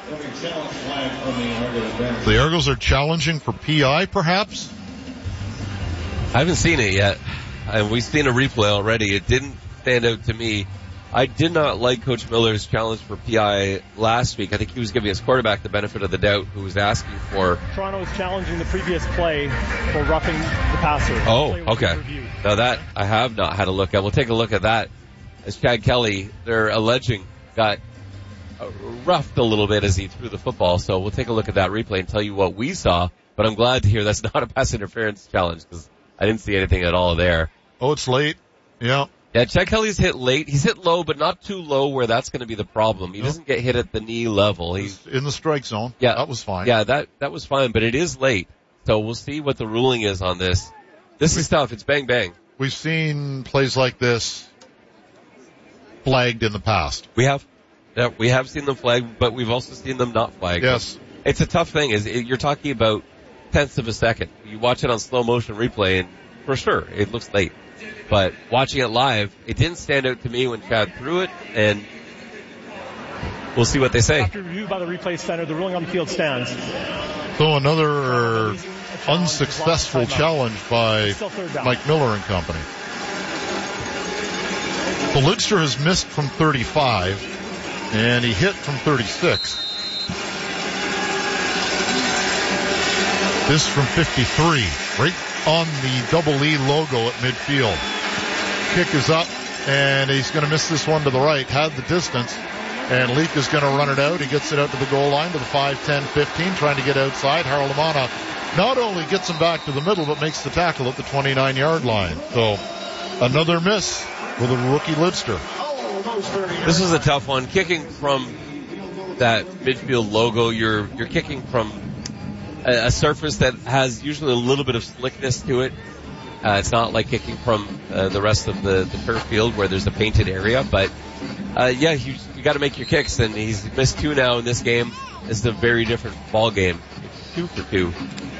The Argos are challenging for PI, perhaps? I haven't seen it yet. And we've seen a replay already. It didn't stand out to me. I did not like Coach Miller's challenge for PI last week. I think he was giving his quarterback the benefit of the doubt, who was asking for... Toronto was challenging the previous play for roughing the passer. Oh, okay. Now that I have not had a look at. We'll take a look at that. As Chad Kelly, they're alleging, got roughed a little bit as he threw the football. So we'll take a look at that replay and tell you what we saw. But I'm glad to hear that's not a pass interference challenge, because I didn't see anything at all there. Oh, it's late. Yeah. Yeah, Chad Kelly's hit late. He's hit low, but not too low where that's going to be the problem. He doesn't get hit at the knee level. He's in the strike zone. Yeah. That was fine. Yeah, that was fine, but it is late. So we'll see what the ruling is on this. This is tough. It's bang, bang. We've seen plays like this flagged in the past. We have. Yeah, we have seen them flagged, but we've also seen them not flagged. Yes. It's a tough thing. You're talking about tenths of a second. You watch it on slow motion replay, and for sure, it looks late. But watching it live, it didn't stand out to me when Chad threw it, and we'll see what they say. After review by the replay center, the ruling on the field stands. So another unsuccessful challenge by Mike Miller and company. The Lidster has missed from 35, and he hit from 36. This from 53, right on the double E logo at midfield. Kick is up, and he's going to miss this one to the right. Had the distance, and Leak is going to run it out. He gets it out to the goal line to the 5, 10, 15, trying to get outside. Harold Amana not only gets him back to the middle, but makes the tackle at the 29-yard line. So another miss for the rookie Lidster. This is a tough one. Kicking from that midfield logo, you're kicking from a surface that has usually a little bit of slickness to it. It's not like kicking from the rest of the turf field where there's a painted area, but you got to make your kicks, and he's missed 2 now in this game. It's a very different ball game. It's 2 for 2,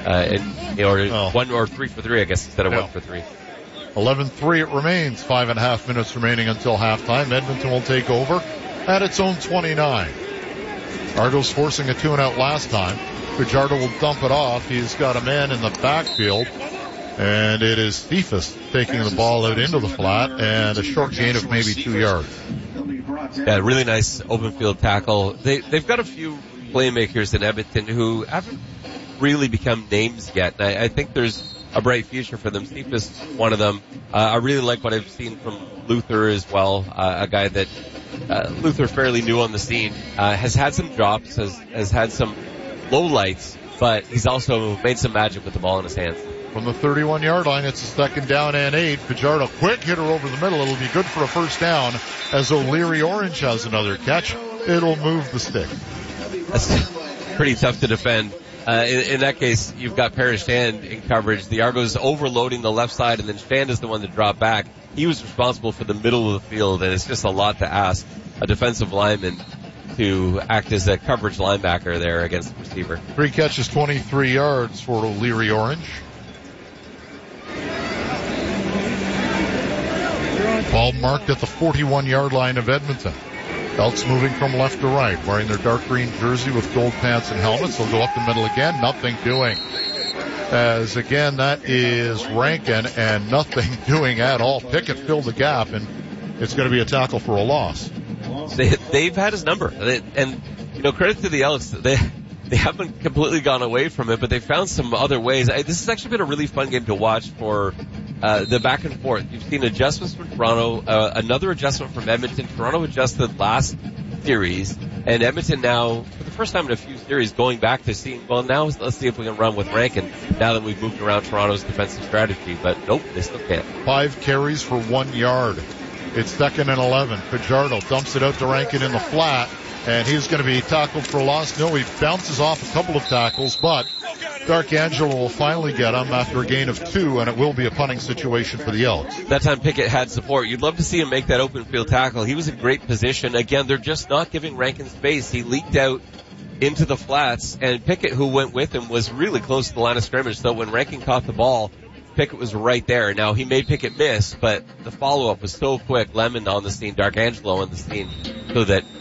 or 1 or 3 for 3, I guess, instead of 1 for 3. 11-3 it remains. 5.5 minutes remaining until halftime. Edmonton will take over at its own 29. Argos forcing a 2-and-out last time. Fajardo will dump it off. He's got a man in the backfield, and it is Cephas taking the ball out into the flat, and a short gain of maybe 2 yards. Yeah, really nice open field tackle. They've got a few playmakers in Edmonton who haven't really become names yet. I think there's a bright future for them. Cephas, one of them. I really like what I've seen from Luther as well, a guy that Luther fairly new on the scene, has had some drops, has had some low lights, but he's also made some magic with the ball in his hands. From the 31-yard line, it's a 2nd down and 8. Fajardo, quick hitter over the middle. It'll be good for a first down as O'Leary Orange has another catch. It'll move the stick. That's pretty tough to defend. In that case, you've got Parrish Shand in coverage. The Argos overloading the left side, and then Shand is the one to drop back. He was responsible for the middle of the field, and it's just a lot to ask a defensive lineman to act as a coverage linebacker there against the receiver. 3 catches, 23 yards for O'Leary Orange. Ball marked at the 41-yard line of Edmonton. Elks moving from left to right, wearing their dark green jersey with gold pants and helmets. They'll go up the middle again. Nothing doing. As again, that is Rankin, and nothing doing at all. Pickett filled the gap, and it's going to be a tackle for a loss. They've had his number, and credit to the Elks. They haven't completely gone away from it, but they found some other ways. This has actually been a really fun game to watch for the back and forth. You've seen adjustments from Toronto, another adjustment from Edmonton. Toronto adjusted last series, and Edmonton now, for the first time in a few series, going back to seeing, well, now let's see if we can run with Rankin now that we've moved around Toronto's defensive strategy. But nope, they still can't. 5 carries for 1 yard. It's 2nd and 11. Fajardo dumps it out to Rankin in the flat, and he's going to be tackled for a loss. No, he bounces off a couple of tackles, but D'Arcangelo will finally get him after a gain of 2, and it will be a punting situation for the Elks. That time Pickett had support. You'd love to see him make that open field tackle. He was in great position. Again, they're just not giving Rankin space. He leaked out into the flats, and Pickett, who went with him, was really close to the line of scrimmage. So when Rankin caught the ball, Pickett was right there. Now, he made Pickett miss, but the follow-up was so quick. Lemon on the scene, D'Arcangelo on the scene, so that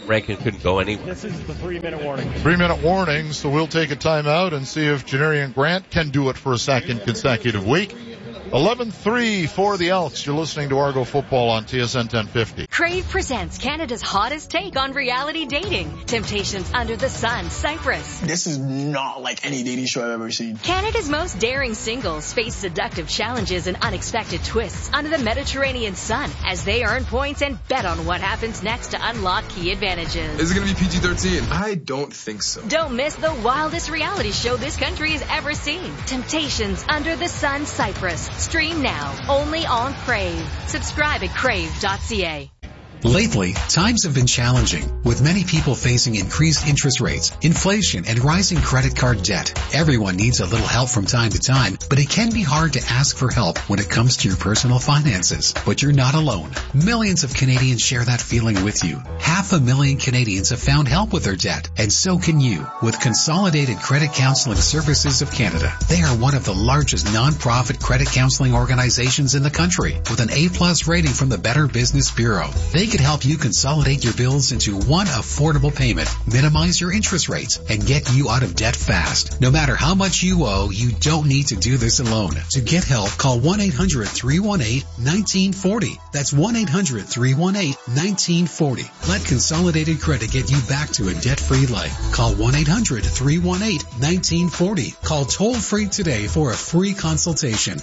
Rankin couldn't go anywhere. This is the 3-minute warning. 3-minute warning, so we'll take a timeout and see if Janarian Grant can do it for a second consecutive week. 11-3 for the Elks. You're listening to Argo Football on TSN 1050. Crave presents Canada's hottest take on reality dating. Temptations Under the Sun, Cyprus. This is not like any dating show I've ever seen. Canada's most daring singles face seductive challenges and unexpected twists under the Mediterranean sun as they earn points and bet on what happens next to unlock key advantages. Is it going to be PG-13? I don't think so. Don't miss the wildest reality show this country has ever seen. Temptations Under the Sun, Cyprus. Stream now, only on Crave. Subscribe at crave.ca. Lately, times have been challenging, with many people facing increased interest rates, inflation, and rising credit card debt. Everyone needs a little help from time to time, but it can be hard to ask for help when it comes to your personal finances. But you're not alone. Millions of Canadians share that feeling with you. 500,000 Canadians have found help with their debt, and so can you with Consolidated Credit Counseling Services of Canada. They are one of the largest non-profit credit counseling organizations in the country, with an A+ rating from the Better Business Bureau. They could help you consolidate your bills into one affordable payment, minimize your interest rates, and get you out of debt fast. No matter how much you owe, you don't need to do this alone. To get help, call 1-800-318-1940. That's 1-800-318-1940. Let Consolidated Credit get you back to a debt-free life. Call 1-800-318-1940. Call toll-free today for a free consultation.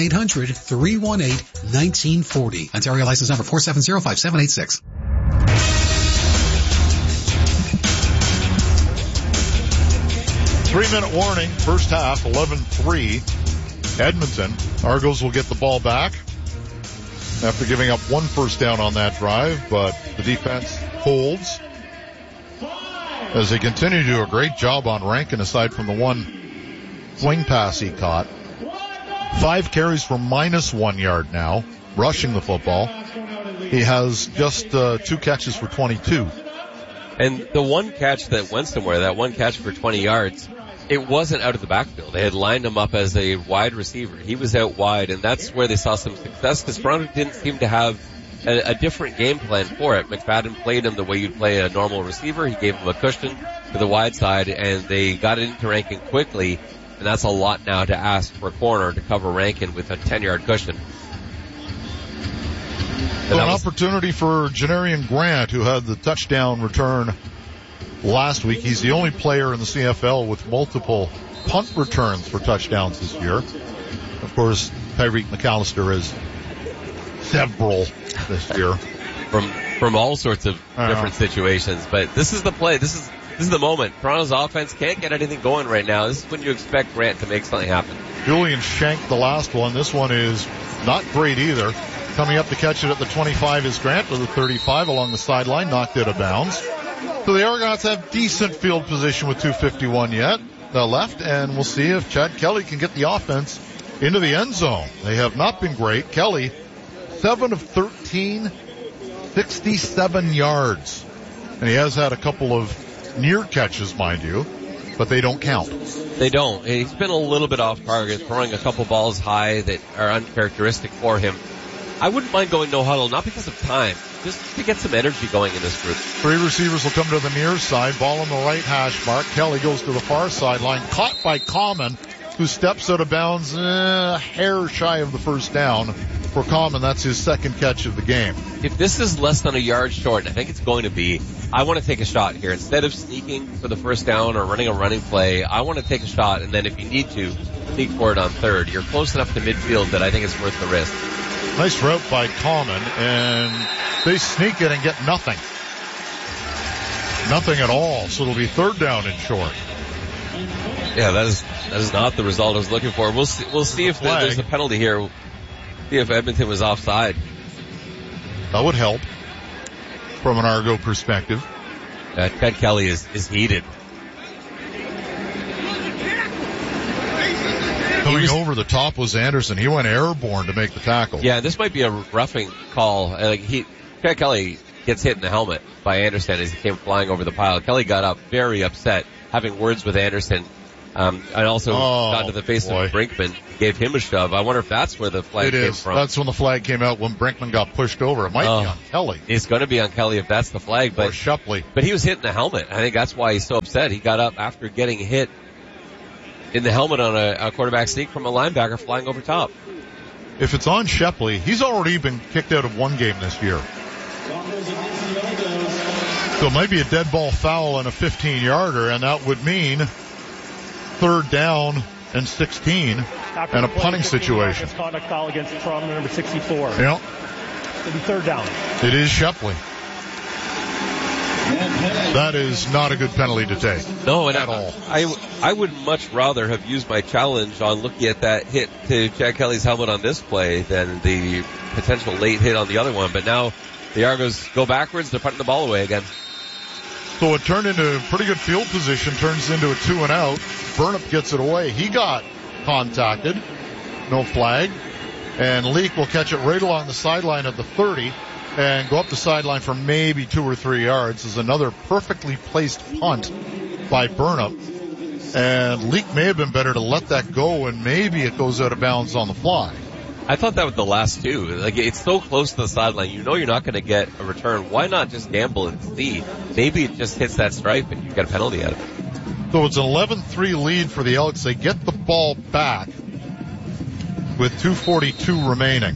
1-800-318-1940. Ontario license number 4705786. 3-minute warning, first half, 11-3. Edmonton. Argos will get the ball back after giving up one first down on that drive, but the defense holds as they continue to do a great job on Rankin aside from the one swing pass he caught. 5 carries for -1 yard now, rushing the football. He has just 2 catches for 22. And the one catch that went somewhere, that one catch for 20 yards, it wasn't out of the backfield. They had lined him up as a wide receiver. He was out wide, and that's where they saw some success because Toronto didn't seem to have a different game plan for it. McFadden played him the way you'd play a normal receiver. He gave him a cushion to the wide side, and they got it into Rankin quickly, and that's a lot now to ask for a corner to cover Rankin with a 10-yard cushion. So an opportunity for Janarian Grant, who had the touchdown return last week. He's the only player in the CFL with multiple punt returns for touchdowns this year. Of course, Tyreek McAllister has several this year. From all sorts of different situations. But this is the play. This is the moment. Toronto's offense can't get anything going right now. This is when you expect Grant to make something happen. Julian shanked the last one. This one is not great either. Coming up to catch it at the 25 is Grant with the 35 along the sideline, knocked out of bounds. So the Argonauts have decent field position with 2:51 left, and we'll see if Chad Kelly can get the offense into the end zone. They have not been great. Kelly, 7 of 13, 67 yards. And he has had a couple of near catches, mind you, but they don't count. They don't. He's been a little bit off target, throwing a couple balls high that are uncharacteristic for him. I wouldn't mind going no huddle, not because of time, just to get some energy going in this group. 3 receivers will come to the near side, ball on the right hash mark. Kelly goes to the far sideline, caught by Common, who steps out of bounds, a hair shy of the first down. For Common, that's his second catch of the game. If this is less than a yard short, and I think it's going to be, I want to take a shot here. Instead of sneaking for the first down or running a running play, I want to take a shot, and then if you need to, sneak for it on third. You're close enough to midfield that I think it's worth the risk. Nice route by Common, and they sneak it and get nothing. Nothing at all, so it'll be third down and short. Yeah, that is not the result I was looking for. We'll see if there's a penalty here. See if Edmonton was offside. That would help from an Argo perspective. Chad Kelly is heated. Coming over the top was Anderson. He went airborne to make the tackle. Yeah, this might be a roughing call. Chad Kelly gets hit in the helmet by Anderson as he came flying over the pile. Kelly got up very upset, having words with Anderson. And also got to the face of Brinkman, gave him a shove. I wonder if that's where the flag came from. That's when the flag came out, when Brinkman got pushed over. It might be on Kelly. It's going to be on Kelly if that's the flag. Or Shepley. But he was hitting the helmet. I think that's why he's so upset. He got up after getting hit in the helmet on a quarterback sneak from a linebacker flying over top. If it's on Shepley, he's already been kicked out of one game this year. So it might be a dead ball foul and a 15-yarder, and that would mean 3rd down and 16 and a punting situation. Conduct foul against Toronto number 64. Yeah. It'll be 3rd down. It is Shepley. That is not a good penalty to take. No, and at all. I would much rather have used my challenge on looking at that hit to Chad Kelly's helmet on this play than the potential late hit on the other one. But now the Argos go backwards. They're putting the ball away again. So it turned into a pretty good field position, turns into a 2-and-out. Burnup gets it away. He got contacted. No flag. And Leak will catch it right along the sideline at the 30 and go up the sideline for maybe 2 or 3 yards. This is another perfectly placed punt by Burnup. And Leak may have been better to let that go, and maybe it goes out of bounds on the fly. I thought that with the last two. Like, it's so close to the sideline. You know you're not going to get a return. Why not just gamble and see? Maybe it just hits that stripe and you get a penalty out of it. So it's an 11-3 lead for the Elks. They get the ball back with 2:42 remaining.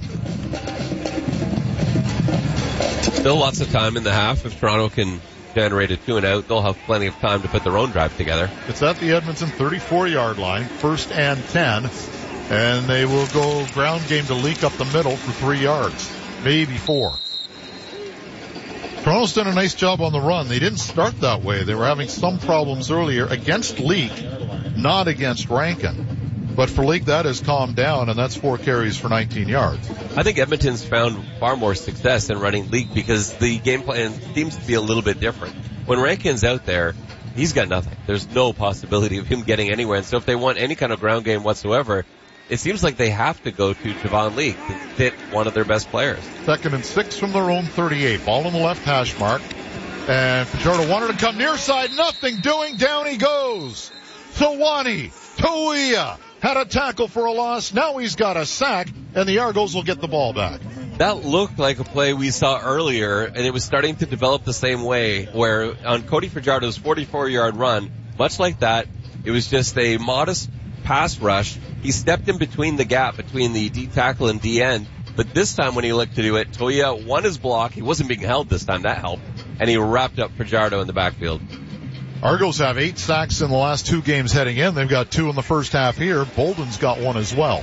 Still lots of time in the half. If Toronto can generate a 2-and-out, they'll have plenty of time to put their own drive together. It's at the Edmonton 34-yard line, 1st and 10. And they will go ground game to Leak up the middle for 3 yards, maybe 4. Toronto's done a nice job on the run. They didn't start that way. They were having some problems earlier against Leak, not against Rankin. But for Leak, that has calmed down, and that's 4 carries for 19 yards. I think Edmonton's found far more success in running Leak because the game plan seems to be a little bit different. When Rankin's out there, he's got nothing. There's no possibility of him getting anywhere. And so if they want any kind of ground game whatsoever, it seems like they have to go to Javon Leak to fit one of their best players. 2nd and 6 from their own 38. Ball on the left hash mark. And Fajardo wanted to come near side. Nothing doing. Down he goes. Sawani Toia had a tackle for a loss. Now he's got a sack, and the Argos will get the ball back. That looked like a play we saw earlier, and it was starting to develop the same way, where on Cody Fajardo's 44-yard run, much like that, it was just a modest pass rush. He stepped in between the gap between the D tackle and D end, but this time when he looked to do it, Toia won his block. He wasn't being held this time. That helped. And he wrapped up Fajardo in the backfield. Argos have 8 sacks in the last 2 games heading in. They've got 2 in the first half here. Bolden's got 1 as well.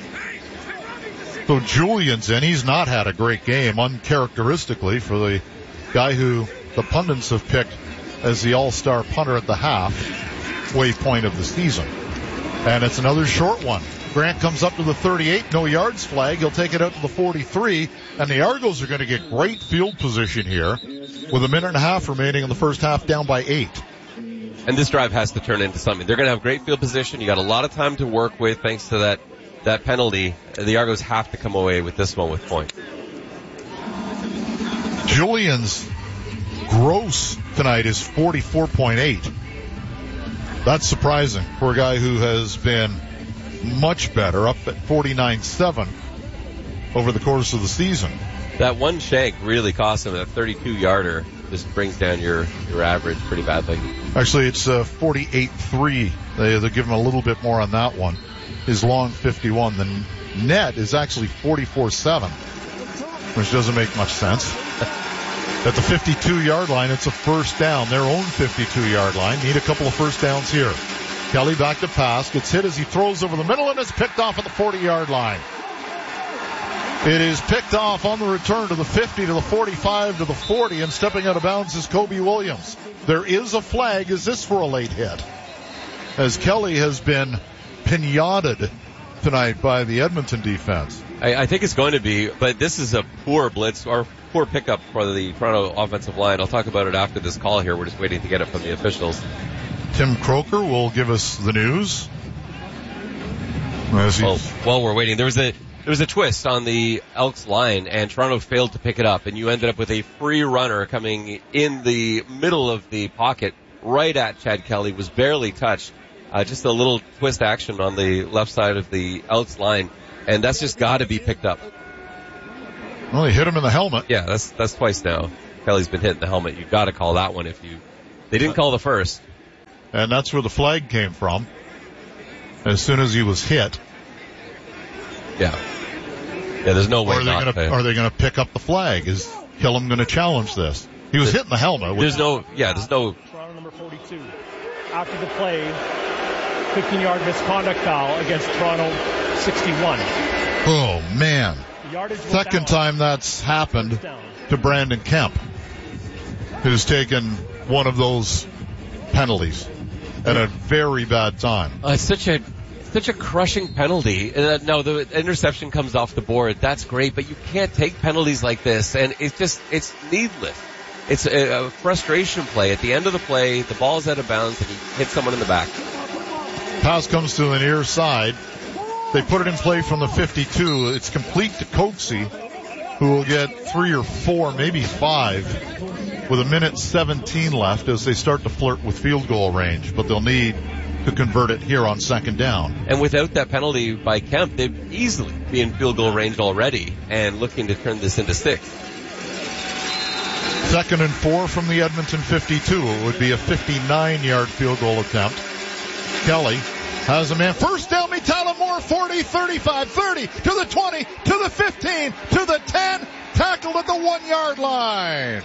So Julian's in. He's not had a great game, uncharacteristically, for the guy who the pundits have picked as the all-star punter at the halfway point of the season. And it's another short one. Grant comes up to the 38, no yards flag. He'll take it out to the 43, and the Argos are going to get great field position here with a minute and a half remaining in the first half, down by 8. And this drive has to turn into something. They're going to have great field position. You got a lot of time to work with thanks to that penalty. The Argos have to come away with this one with point. Julian's gross tonight is 44.8. That's surprising for a guy who has been much better, up at 49.7 over the course of the season. That one shank really cost him. That 32-yarder just brings down your average pretty badly. Actually, it's 48.3. They give him a little bit more on that one. His long 51. The net is actually 44.7, which doesn't make much sense. At the 52-yard line, it's a first down, their own 52-yard line. Need a couple of first downs here. Kelly back to pass, gets hit as he throws over the middle, and it's picked off at the 40-yard line. It is picked off on the return to the 50, to the 45, to the 40, and stepping out of bounds is Kobe Williams. There is a flag. Is this for a late hit? As Kelly has been pinatted tonight by the Edmonton defense. I think it's going to be, but this is a poor blitz or poor pickup for the Toronto offensive line. I'll talk about it after this call here. We're just waiting to get it from the officials. Tim Croker will give us the news. While we're waiting, there was a twist on the Elks line, and Toronto failed to pick it up, and you ended up with a free runner coming in the middle of the pocket right at Chad Kelly, was barely touched. Just a little twist action on the left side of the Elks line, and that's just got to be picked up. Well, he hit him in the helmet. Yeah, that's twice now. Kelly's been hit in the helmet. You've got to call that one they didn't call the first. And that's where the flag came from. As soon as he was hit. Yeah. Yeah, there's no way Are they going to pick up the flag? Is Killam going to challenge this? He was hit in the helmet. There's no. Toronto number 42. After the play, 15-yard misconduct foul against Toronto 61. Oh, man. Second time that's happened to Brandon Kemp, who's taken one of those penalties at a very bad time. It's such a crushing penalty. No, the interception comes off the board. That's great, but you can't take penalties like this, and it's needless. It's a frustration play. At the end of the play, the ball's out of bounds, and he hits someone in the back. Pass comes to the near side. They put it in play from the 52. It's complete to Coxie, who will get 3 or 4, maybe 5, with 1:17 left as they start to flirt with field goal range. But they'll need to convert it here on second down. And without that penalty by Kemp, they'd easily be in field goal range already and looking to turn this into 6. 2nd and 4 from the Edmonton 52. It would be a 59-yard field goal attempt. Kelly has a man. First down, Metallimore, 40, 35, 30, to the 20, to the 15, to the 10, tackled at the 1-yard line.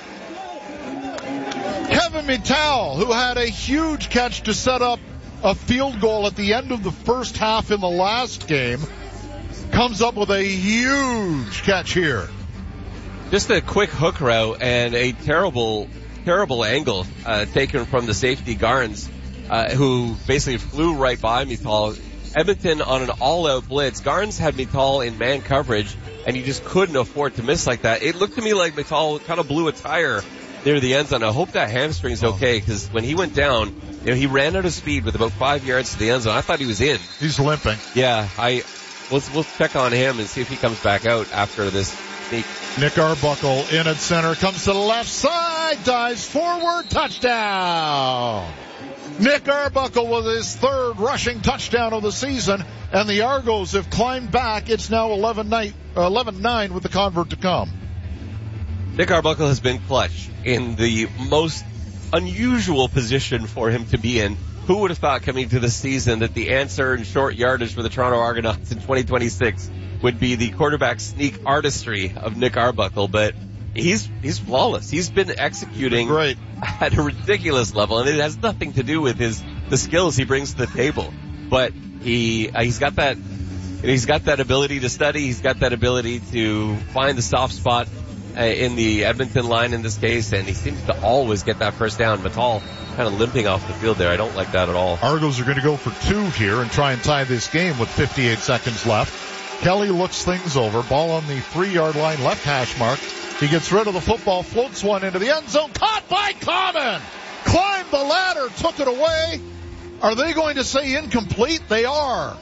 Kevin Mittal, who had a huge catch to set up a field goal at the end of the first half in the last game, comes up with a huge catch here. Just a quick hook route and a terrible angle taken from the safety Garnes, who basically flew right by Mittal. Edmonton on an all-out blitz. Garnes had Mittal in man coverage, and he just couldn't afford to miss like that. It looked to me like Mittal kind of blew a tire near the end zone. I hope that hamstring's okay, because when he went down, he ran out of speed with about 5 yards to the end zone. I thought he was in. He's limping. Yeah, we'll check on him and see if he comes back out after this sneak. Nick Arbuckle in at center, comes to the left side, dives forward, touchdown! Nick Arbuckle with his 3rd rushing touchdown of the season, and the Argos have climbed back. It's now 11-9 with the convert to come. Nick Arbuckle has been clutch in the most unusual position for him to be in. Who would have thought coming to the season that the answer in short yardage for the Toronto Argonauts in 2026 would be the quarterback sneak artistry of Nick Arbuckle? But he's flawless. He's been executing at a ridiculous level, and it has nothing to do with the skills he brings to the table. But he's got that ability to study. He's got that ability to find the soft spot in the Edmonton line in this case, and he seems to always get that first down. Mittal kind of limping off the field there. I don't like that at all. Argos are going to go for 2 here and try and tie this game with 58 seconds left. Kelly looks things over. Ball on the 3-yard line, left hash mark. He gets rid of the football, floats one into the end zone. Caught by Common! Climbed the ladder, took it away. Are they going to say incomplete? They are.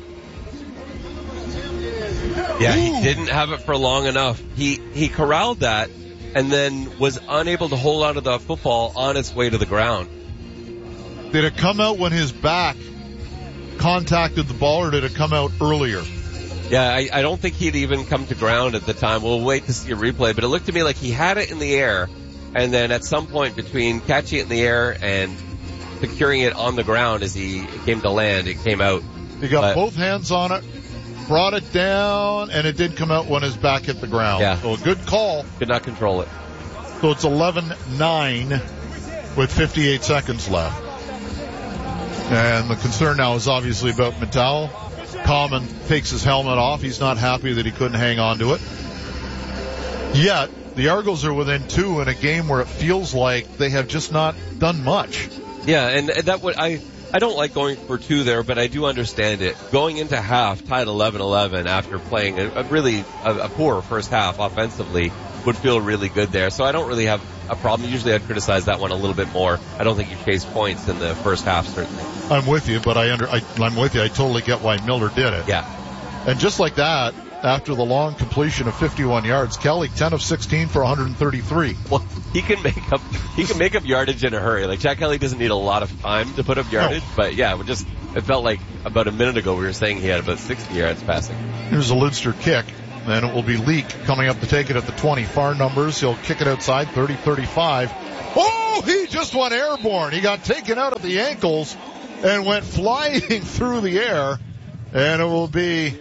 Yeah, he didn't have it for long enough. He corralled that and then was unable to hold onto the football on its way to the ground. Did it come out when his back contacted the ball, or did it come out earlier? Yeah, I don't think he'd even come to ground at the time. We'll wait to see a replay, but it looked to me like he had it in the air, and then at some point between catching it in the air and securing it on the ground as he came to land, it came out. He got both hands on it, brought it down, and it did come out when his back hit the ground. Yeah. So a good call. Could not control it. So it's 11-9 with 58 seconds left. And the concern now is obviously about Mittal. Common takes his helmet off. He's not happy that he couldn't hang on to it. Yet, the Argos are within 2 in a game where it feels like they have just not done much. Yeah, and that would, I don't like going for 2 there, but I do understand it. Going into half, tied 11-11 after playing a really poor first half offensively would feel really good there. So I don't really have a problem. Usually I'd criticize that one a little bit more. I don't think you chase points in the first half, certainly. I'm with you, but I'm with you. I totally get why Miller did it. Yeah. And just like that, after the long completion of 51 yards. Kelly, 10 of 16 for 133. Well, he can make up yardage in a hurry. Like, Jack Kelly doesn't need a lot of time to put up yardage, but yeah, it felt like about a minute ago we were saying he had about 60 yards passing. Here's a Lidster kick, and it will be Leak coming up to take it at the 20. Far numbers, he'll kick it outside, 30-35. Oh, he just went airborne. He got taken out of the ankles and went flying through the air, and it will be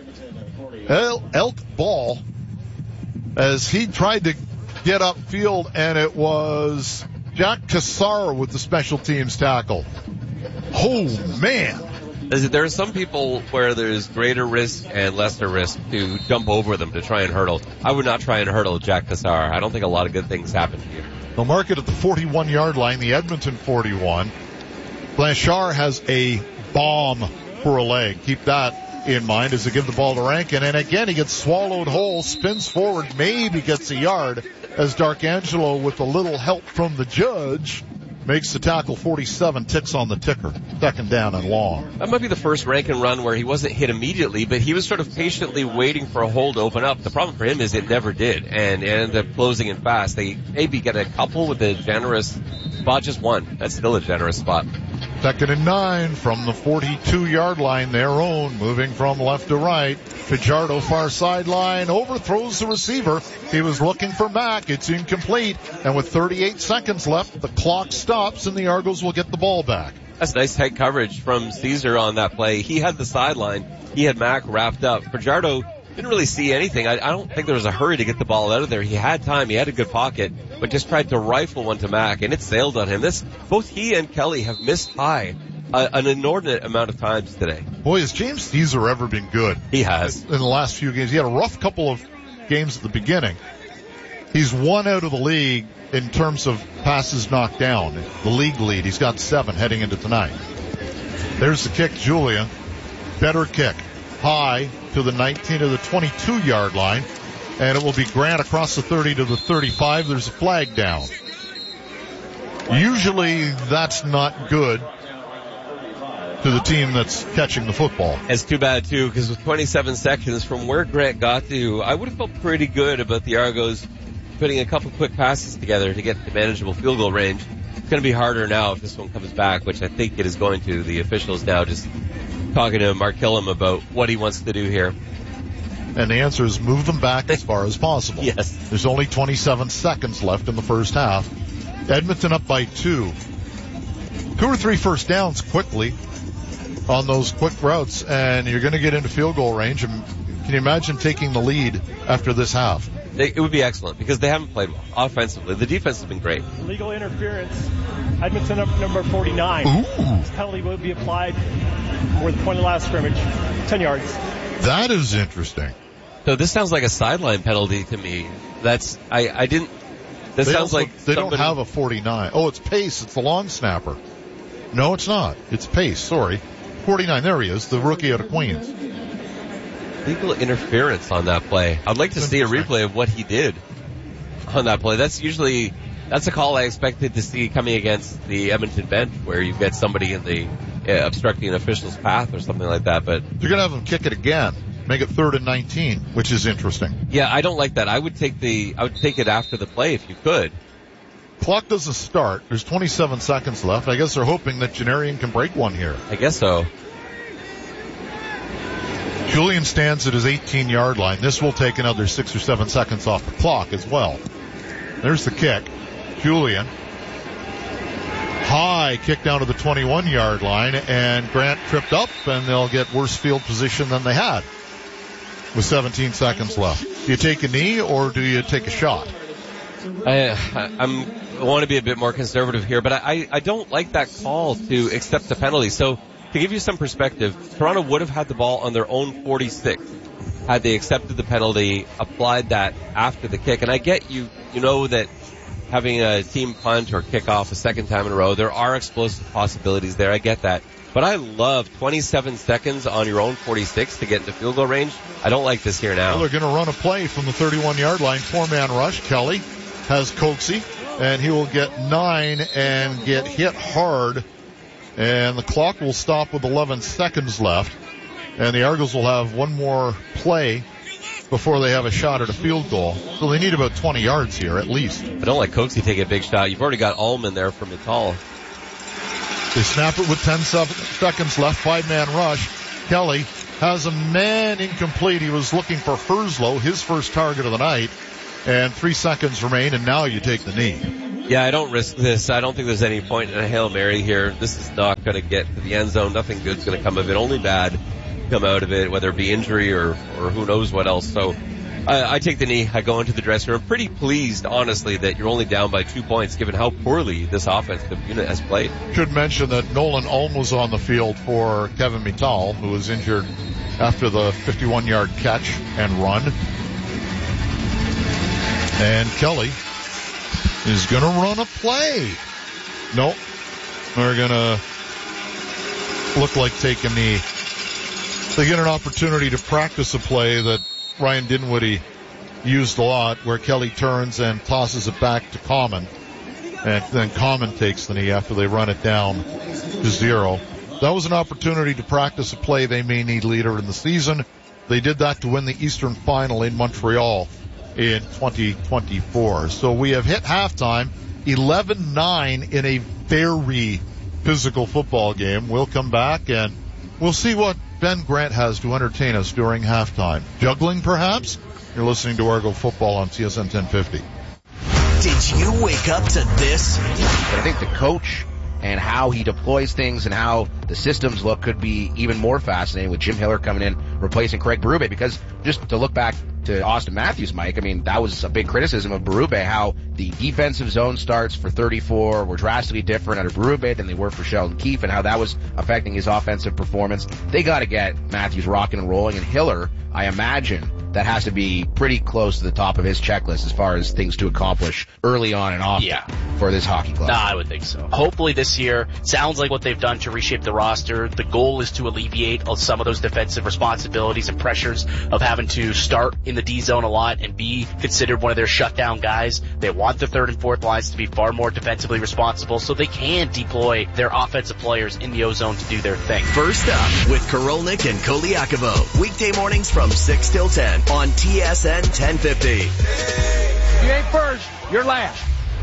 Elk ball as he tried to get upfield, and it was Jack Cassar with the special teams tackle. Oh, man. There are some people where there's greater risk and lesser risk to jump over them to try and hurdle. I would not try and hurdle Jack Cassar. I don't think a lot of good things happen to you. They'll mark it at the 41-yard line, the Edmonton 41. Blanchard has a bomb for a leg. Keep that in mind as they give the ball to Rankin. And again, he gets swallowed whole, spins forward, maybe gets a yard as Darkangelo, with a little help from the judge, makes the tackle. 47, ticks on the ticker. Second down and long. That might be the first Rankin run where he wasn't hit immediately, but he was sort of patiently waiting for a hole to open up. The problem for him is it never did, and it ended up closing in fast. They maybe get a couple with a generous spot, just one. That's still a generous spot. Second and 9 from the 42-yard line, their own, moving from left to right. Fajardo, far sideline, overthrows the receiver. He was looking for Mack. It's incomplete. And with 38 seconds left, the clock stops and the Argos will get the ball back. That's nice tight coverage from Caesar on that play. He had the sideline. He had Mack wrapped up. Fajardo didn't really see anything. I don't think there was a hurry to get the ball out of there. He had time. He had a good pocket, but just tried to rifle one to Mack, and it sailed on him. Both he and Kelly have missed high an inordinate amount of times today. Boy, has James Caesar ever been good? He has. In the last few games. He had a rough couple of games at the beginning. He's one out of the league in terms of passes knocked down. The league lead. He's got 7 heading into tonight. There's the kick, Julia. Better kick. High to the 19 to the 22-yard line. And it will be Grant across the 30 to the 35. There's a flag down. Usually that's not good to the team that's catching the football. It's too bad, too, because with 27 seconds from where Grant got to, I would have felt pretty good about the Argos putting a couple quick passes together to get to manageable field goal range. It's going to be harder now if this one comes back, which I think it is going to. The officials now just talking to Mark Killam about what he wants to do here. And the answer is move them back as far as possible. Yes. There's only 27 seconds left in the first half. Edmonton up by 2. 2 or 3 first downs quickly on those quick routes, and you're going to get into field goal range. And can you imagine taking the lead after this half? It would be excellent because they haven't played well offensively. The defense has been great. Illegal interference. Edmonton up number 49. Ooh. This penalty will be applied for the point of last scrimmage. 10 yards. That is interesting. So this sounds like a sideline penalty to me. This sounds like they don't have a 49. Oh, it's Pace. It's the long snapper. No, it's not. It's Pace. Sorry. 49. There he is, the rookie out of Queens. Legal interference on that play. I'd like to see a replay of what he did on that play. That's a call I expected to see coming against the Edmonton bench, where you get somebody in the obstructing an official's path or something like that. But you're going to have him kick it again. Make it 3rd and 19, which is interesting. Yeah, I don't like that. I would take it after the play if you could. Clock doesn't start. There's 27 seconds left. I guess they're hoping that Janarian can break one here. I guess so. Julian stands at his 18-yard line. This will take another 6 or 7 seconds off the clock as well. There's the kick. Julian. High kick down to the 21-yard line, and Grant tripped up, and they'll get worse field position than they had with 17 seconds left. Do you take a knee or do you take a shot? I want to be a bit more conservative here, but I don't like that call to accept the penalty. So to give you some perspective, Toronto would have had the ball on their own 46 had they accepted the penalty, applied that after the kick. And I get you know that having a team punt or kick off a second time in a row, there are explosive possibilities there. I get that. But I love 27 seconds on your own 46 to get into field goal range. I don't like this here now. Well, they're going to run a play from the 31-yard line. 4-man rush. Kelly has Coxie, and he will get 9 and get hit hard. And the clock will stop with 11 seconds left. And the Argos will have one more play before they have a shot at a field goal. So they need about 20 yards here at least. I don't like Cokesy taking a big shot. You've already got Allman there for Mittal. They snap it with 10 seconds left, 5-man rush. Kelly has a man incomplete. He was looking for Herslow, his first target of the night, and 3 seconds remain, and now you take the knee. Yeah, I don't risk this. I don't think there's any point in a Hail Mary here. This is not going to get to the end zone. Nothing good's going to come of it. Only bad come out of it, whether it be injury or who knows what else. So I take the knee. I go into the dressing room. Pretty pleased, honestly, that you're only down by 2 points given how poorly this offensive unit has played. Should mention that Nolan Ulm was on the field for Kevin Mittal, who was injured after the 51-yard catch and run. And Kelly is going to run a play. Nope. They're going to look like taking a knee. They get an opportunity to practice a play that Ryan Dinwiddie used a lot, where Kelly turns and tosses it back to Common. And then Common takes the knee after they run it down to 0. That was an opportunity to practice a play they may need later in the season. They did that to win the Eastern Final in Montreal in 2024. So we have hit halftime, 11-9 in a very physical football game. We'll come back and we'll see what Ben Grant has to entertain us during halftime. Juggling, perhaps? You're listening to Argo Football on TSN 1050. Did you wake up to this? But I think the coach and how he deploys things and how the systems look could be even more fascinating with Jim Hiller coming in, replacing Craig Berube. Because just to look back to Austin Matthews, Mike, I mean, that was a big criticism of Berube, how the defensive zone starts for 34 were drastically different under Berube than they were for Sheldon Keefe, and how that was affecting his offensive performance. They got to get Matthews rocking and rolling, and Hiller, I imagine, that has to be pretty close to the top of his checklist as far as things to accomplish early on and often for this hockey club. No, I would think so. Hopefully this year, sounds like what they've done to reshape the roster. The goal is to alleviate some of those defensive responsibilities and pressures of having to start in the D zone a lot and be considered one of their shutdown guys. They want the third and fourth lines to be far more defensively responsible so they can deploy their offensive players in the O zone to do their thing. First up with Korolnik and Koliakovo. Weekday mornings from 6 till 10 on TSN 1050. You ain't first, you're last.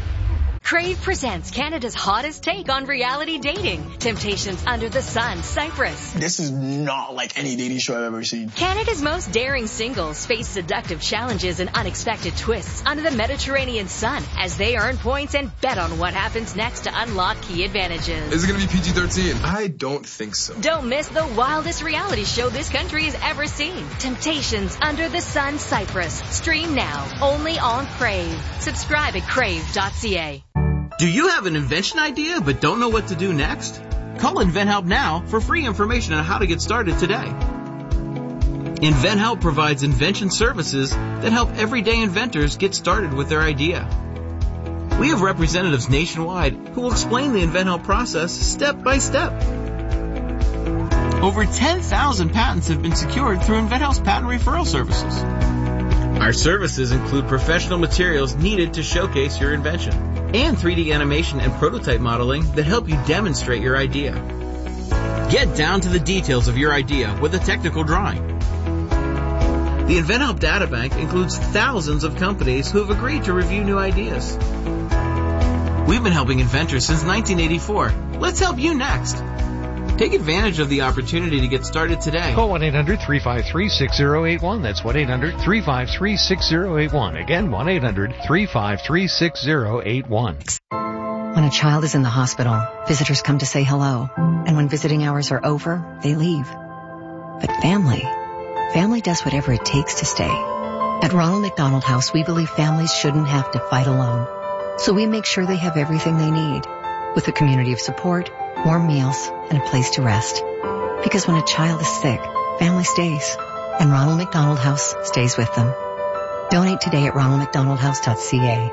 Crave presents Canada's hottest take on reality dating. Temptations Under the Sun, Cyprus. This is not like any dating show I've ever seen. Canada's most daring singles face seductive challenges and unexpected twists under the Mediterranean sun as they earn points and bet on what happens next to unlock key advantages. Is it going to be PG-13? I don't think so. Don't miss the wildest reality show this country has ever seen. Temptations Under the Sun, Cyprus. Stream now, only on Crave. Subscribe at crave.ca. Do you have an invention idea but don't know what to do next? Call InventHelp now for free information on how to get started today. InventHelp provides invention services that help everyday inventors get started with their idea. We have representatives nationwide who will explain the InventHelp process step by step. Over 10,000 patents have been secured through InventHelp's patent referral services. Our services include professional materials needed to showcase your invention, and 3D animation and prototype modeling that help you demonstrate your idea. Get down to the details of your idea with a technical drawing. The InventHelp Databank includes thousands of companies who have agreed to review new ideas. We've been helping inventors since 1984. Let's help you next. Take advantage of the opportunity to get started today. Call 1-800-353-6081. That's 1-800-353-6081. Again, 1-800-353-6081. When a child is in the hospital, visitors come to say hello. And when visiting hours are over, they leave. But family does whatever it takes to stay. At Ronald McDonald House, we believe families shouldn't have to fight alone. So we make sure they have everything they need, with a community of support, warm meals, and a place to rest. Because when a child is sick, family stays, and Ronald McDonald House stays with them. Donate today at ronaldmcdonaldhouse.ca.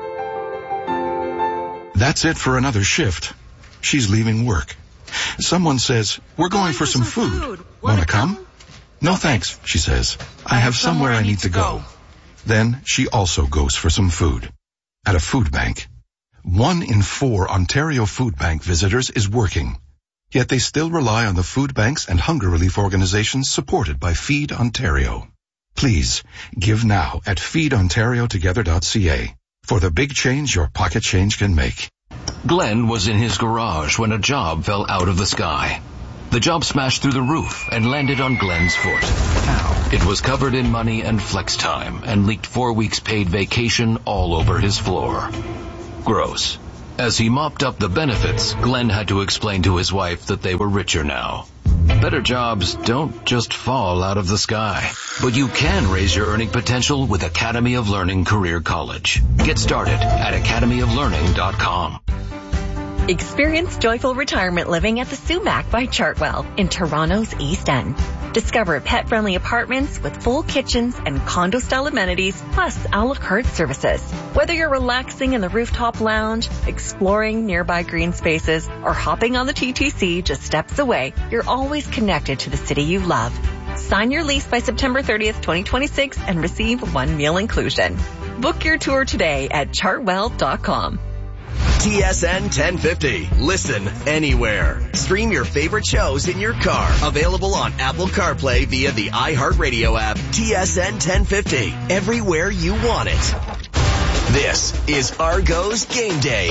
That's it for another shift. She's leaving work. Someone says, "We're going for some food. Wanna come?" "No thanks," she says. "I have somewhere I need to go." Then she also goes for some food. At a food bank. 1 in 4 Ontario Food Bank visitors is working. Yet they still rely on the food banks and hunger relief organizations supported by Feed Ontario. Please, give now at feedontariotogether.ca for the big change your pocket change can make. Glenn was in his garage when a job fell out of the sky. The job smashed through the roof and landed on Glenn's foot. Ow. It was covered in money and flex time and leaked 4 weeks paid vacation all over his floor. Gross. As he mopped up the benefits, Glenn had to explain to his wife that they were richer now. Better jobs don't just fall out of the sky, but you can raise your earning potential with Academy of Learning Career College. Get started at academyoflearning.com. Experience joyful retirement living at the Sumac by Chartwell in Toronto's East End. Discover pet-friendly apartments with full kitchens and condo-style amenities, plus a la carte services. Whether you're relaxing in the rooftop lounge, exploring nearby green spaces, or hopping on the TTC just steps away, you're always connected to the city you love. Sign your lease by September 30th, 2026 and receive 1 meal inclusion. Book your tour today at chartwell.com. TSN 1050. Listen anywhere. Stream your favorite shows in your car. Available on Apple CarPlay via the iHeartRadio app. TSN 1050. Everywhere you want it. This is Argos Game Day.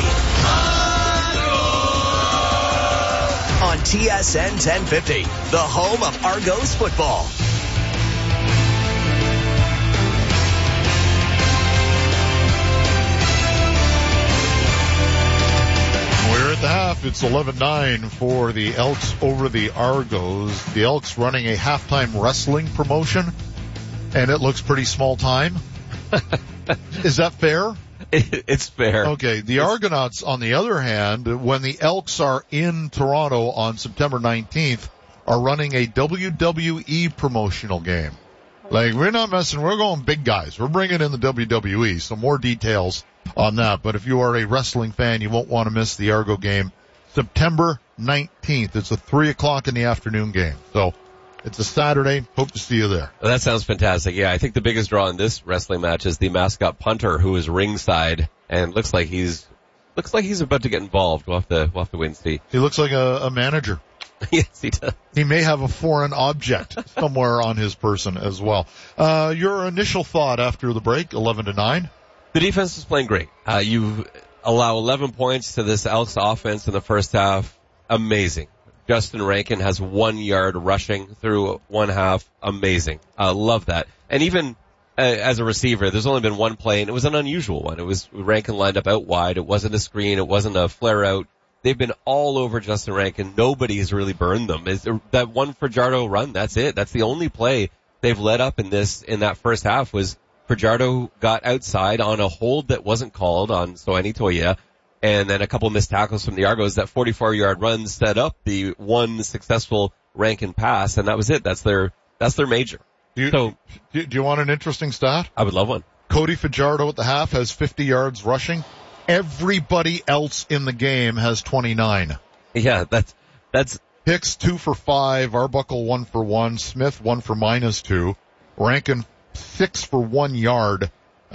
On TSN 1050, the home of Argos football. We're at the half. It's 11-9 for the Elks over the Argos. The Elks running a halftime wrestling promotion, and it looks pretty small time. Is that fair? It's fair. Okay. The Argonauts, on the other hand, when the Elks are in Toronto on September 19th, are running a WWE promotional game. Like, we're not messing. We're going big guys. We're bringing in the WWE. So more details on that. But if you are a wrestling fan, you won't want to miss the Argo game. September 19th. It's a 3:00 in the afternoon game. So it's a Saturday. Hope to see you there. Well, that sounds fantastic. Yeah, I think the biggest draw in this wrestling match is the mascot punter, who is ringside and looks like he's about to get involved. We'll have to wait and see. He looks like a manager. Yes, he does. He may have a foreign object somewhere on his person as well. Your initial thought after the break, 11-9? The defense is playing great. You allow 11 points to this Elks offense in the first half. Amazing. Justin Rankin has 1 yard rushing through one half. Amazing. Love that. And even as a receiver, there's only been one play, and it was an unusual one. It was Rankin lined up out wide. It wasn't a screen. It wasn't a flare out. They've been all over Justin Rankin. Nobody's really burned them. Is that one Fajardo run? That's it. That's the only play they've led up in that first half was Fajardo got outside on a hold that wasn't called on Soani Toia, and then a couple missed tackles from the Argos. That 44-yard run set up the one successful Rankin pass, and that was it. That's their major. Do you want an interesting stat? I would love one. Cody Fajardo at the half has 50 yards rushing. Everybody else in the game has 29. Yeah, that's Hicks 2 for 5, Arbuckle 1 for 1, Smith 1 for -2, Rankin 6 for 1 yard,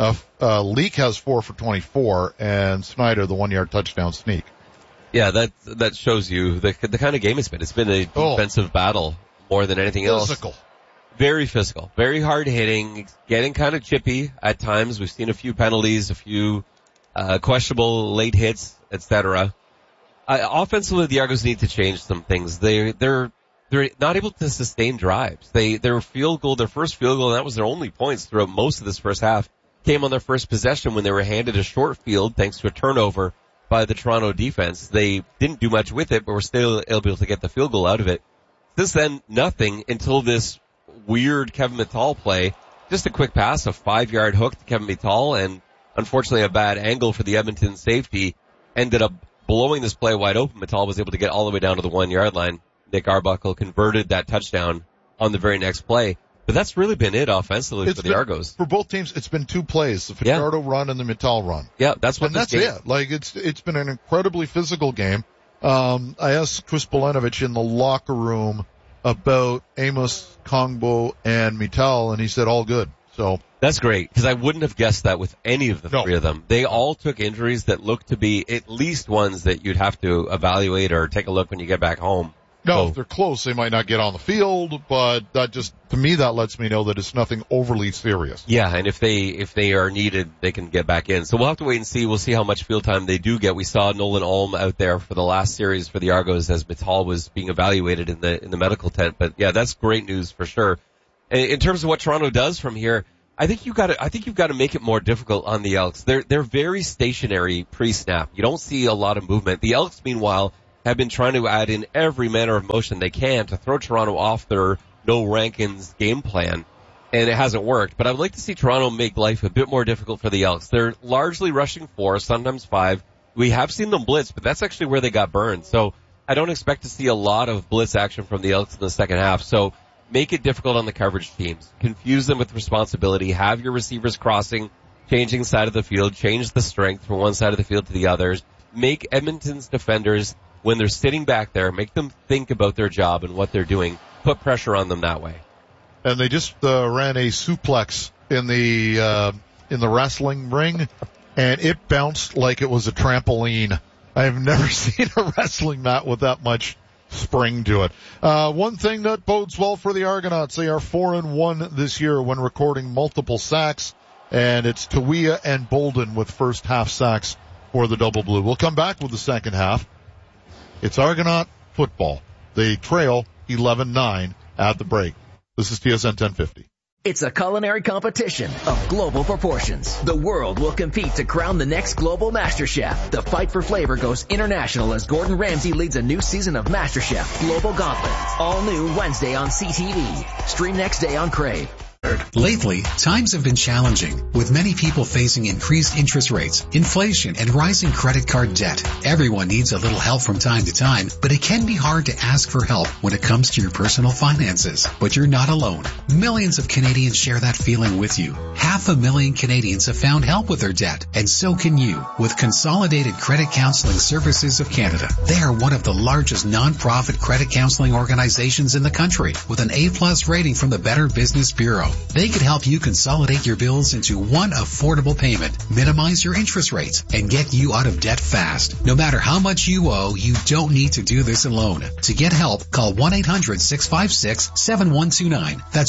Leak has 4 for 24, and Snyder the 1 yard touchdown sneak. Yeah, that shows you the kind of game it's been. It's been a defensive battle more than anything else. Physical. Very physical, very hard hitting, getting kind of chippy at times. We've seen a few penalties, a few questionable late hits, etc. Offensively, the Argos need to change some things. They're not able to sustain drives. Their first field goal, and that was their only points throughout most of this first half, came on their first possession when they were handed a short field thanks to a turnover by the Toronto defense. They didn't do much with it, but were still able to get the field goal out of it. Since then, nothing until this weird Kevin Mittal play. Just a quick pass, a 5-yard hook to Kevin Mittal, and unfortunately a bad angle for the Edmonton safety ended up blowing this play wide open. Mittal was able to get all the way down to the 1 yard line. Nick Arbuckle converted that touchdown on the very next play. But that's really been it offensively for the Argos. For both teams, it's been 2 plays, the Fajardo run and the Mittal run. Yeah, that's it. Like, it's been an incredibly physical game. I asked Chris Belenovich in the locker room about Amos, Kongbo, and Mittal, and he said all good. So that's great, because I wouldn't have guessed that with any of the three of them. They all took injuries that looked to be at least ones that you'd have to evaluate or take a look when you get back home. No, if they're close, they might not get on the field, but to me, that lets me know that it's nothing overly serious. Yeah, and if they are needed, they can get back in. So we'll have to wait and see. We'll see how much field time they do get. We saw Nolan Ulm out there for the last series for the Argos as Mittal was being evaluated in the medical tent. But yeah, that's great news for sure. In terms of what Toronto does from here, I think you've got to make it more difficult on the Elks. They're very stationary pre-snap. You don't see a lot of movement. The Elks, meanwhile, have been trying to add in every manner of motion they can to throw Toronto off their no Rankins game plan, and it hasn't worked. But I would like to see Toronto make life a bit more difficult for the Elks. They're largely rushing 4, sometimes 5. We have seen them blitz, but that's actually where they got burned. So I don't expect to see a lot of blitz action from the Elks in the second half. So make it difficult on the coverage teams. Confuse them with responsibility. Have your receivers crossing, changing side of the field, change the strength from one side of the field to the others. Make Edmonton's defenders, when they're sitting back there, make them think about their job and what they're doing. Put pressure on them that way. And they just ran a suplex in the wrestling ring, and it bounced like it was a trampoline. I've never seen a wrestling mat with that much spring to it. One thing that bodes well for the Argonauts, they are 4-1 this year when recording multiple sacks, and it's Tawia and Bolden with first half sacks for the Double Blue. We'll come back with the second half. It's Argonaut football. They trail 11-9 at the break. This is TSN 1050. It's a culinary competition of global proportions. The world will compete to crown the next global master chef. The fight for flavor goes international as Gordon Ramsay leads a new season of MasterChef Global Gauntlet. All new Wednesday on CTV. Stream next day on Crave. Lately, times have been challenging, with many people facing increased interest rates, inflation, and rising credit card debt. Everyone needs a little help from time to time, but it can be hard to ask for help when it comes to your personal finances. But you're not alone. Millions of Canadians share that feeling with you. 500,000 Canadians have found help with their debt, and so can you with Consolidated Credit Counseling Services of Canada. They are one of the largest non-profit credit counseling organizations in the country, with an A+ rating from the Better Business Bureau. They could help you consolidate your bills into one affordable payment, minimize your interest rates, and get you out of debt fast. No matter how much you owe, you don't need to do this alone. To get help, call 1-800-656-7129. That's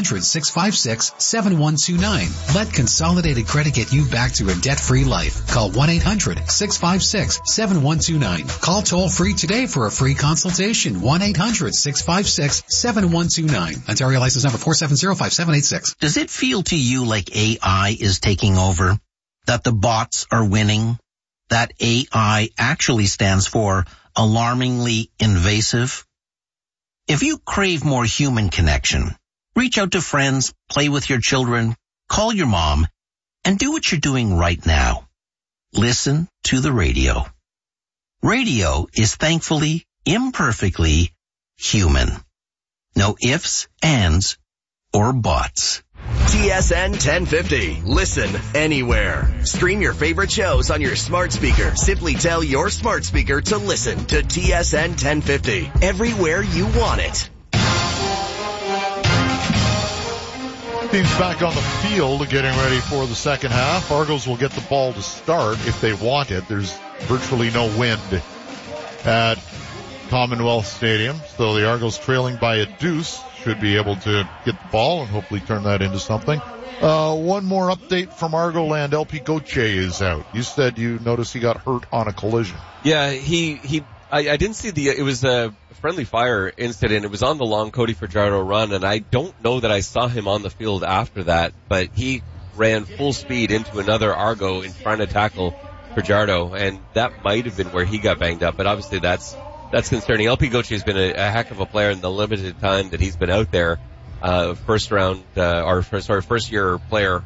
1-800-656-7129. Let Consolidated Credit get you back to a debt-free life. Call 1-800-656-7129. Call toll-free today for a free consultation. 1-800-656-7129. Ontario license number 4705786. Does it feel to you like AI is taking over? That the bots are winning? That AI actually stands for alarmingly invasive? If you crave more human connection, reach out to friends, play with your children, call your mom, and do what you're doing right now. Listen to the radio. Radio is thankfully, imperfectly human. No ifs, ands, or bots. TSN 1050. Listen anywhere. Stream your favorite shows on your smart speaker. Simply tell your smart speaker to listen to TSN 1050 everywhere you want it. Teams back on the field getting ready for the second half. Argos will get the ball to start if they want it. There's virtually no wind at Commonwealth Stadium, so the Argos trailing by a deuce should be able to get the ball and hopefully turn that into something. One more update from Argoland. LP Gauthier is out. You said you noticed he got hurt on a collision. Yeah, I didn't see it was a friendly fire incident. It was on the long Cody Fajardo run, and I don't know that I saw him on the field after that, but he ran full speed into another Argo in trying to tackle Fajardo, and that might have been where he got banged up, but obviously that's concerning. LP Gauthier has been a heck of a player in the limited time that he's been out there. First year player,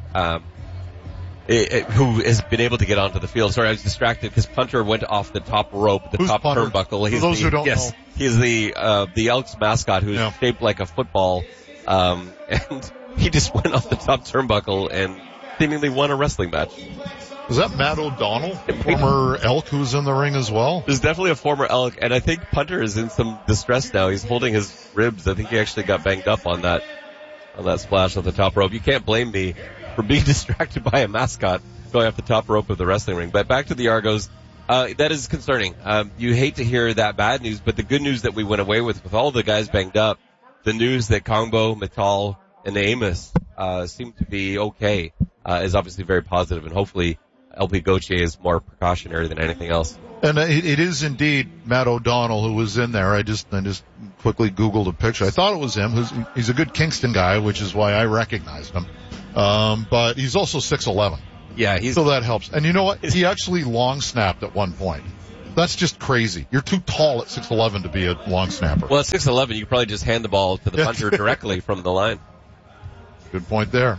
who has been able to get onto the field. Sorry, I was distracted because punter went off the top rope, the top turnbuckle. For those who don't know. He's the Elks mascot who's shaped like a football, and he just went off the top turnbuckle and seemingly won a wrestling match. Was that Matt O'Donnell, former Elk, who was in the ring as well? There's definitely a former Elk, and I think punter is in some distress now. He's holding his ribs. I think he actually got banged up on that splash off the top rope. You can't blame me for being distracted by a mascot going off the top rope of the wrestling ring. But back to the Argos. That is concerning. You hate to hear that bad news, but the good news that we went away with all the guys banged up, the news that Kongbo, Mittal, and Amos seem to be okay is obviously very positive, and hopefully LP Gauthier is more precautionary than anything else. And it is indeed Matt O'Donnell who was in there. I just quickly Googled a picture. I thought it was him. He's a good Kingston guy, which is why I recognized him. But he's also 6'11". Yeah, so that helps. And you know what? He actually long snapped at one point. That's just crazy. You're too tall at 6'11" to be a long snapper. Well, at 6'11", you probably just hand the ball to the punter directly from the line. Good point there.